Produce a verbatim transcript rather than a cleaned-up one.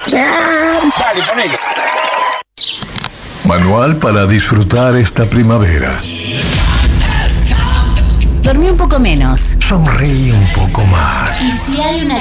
Dale, ponele. Manual para disfrutar esta primavera. Dormí un poco menos. Sonríe un poco más. Y si hay una